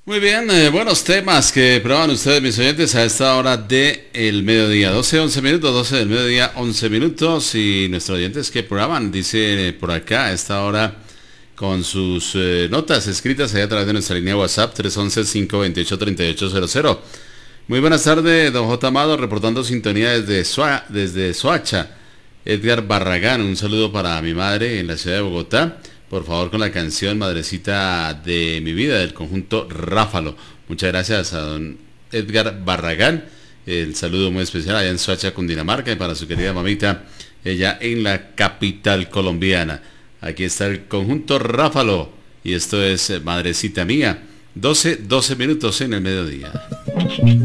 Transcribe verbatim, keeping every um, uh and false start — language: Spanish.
Muy bien, eh, buenos temas que probaban ustedes, mis oyentes, a esta hora de el mediodía. doce, once minutos, doce del mediodía, once minutos. Y nuestros oyentes que programan, dice por acá, a esta hora, con sus eh, notas escritas allá a través de nuestra línea de WhatsApp, tres once, cinco veintiocho, treinta y ocho cero cero. Muy buenas tardes, don J. Amado, reportando sintonía desde, Sua, desde Soacha. Edgar Barragán, un saludo para mi madre en la ciudad de Bogotá. Por favor, con la canción Madrecita de mi vida, del conjunto Ráfalo. Muchas gracias a don Edgar Barragán. El saludo muy especial allá en Soacha, Cundinamarca, y para su querida mamita, ella en la capital colombiana. Aquí está el conjunto Ráfalo, y esto es Madrecita Mía. doce, doce minutos en el mediodía.